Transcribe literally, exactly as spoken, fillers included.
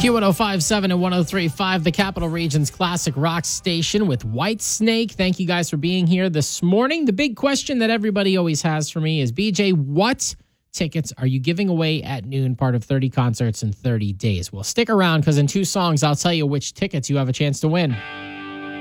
Q one oh five point seven and one oh three point five, the Capital Region's classic rock station with Whitesnake. Thank you guys for being here this morning. The big question that everybody always has for me is, B J, what tickets are you giving away at noon, part of thirty concerts in thirty days? Well, stick around because in two songs, I'll tell you which tickets you have a chance to win.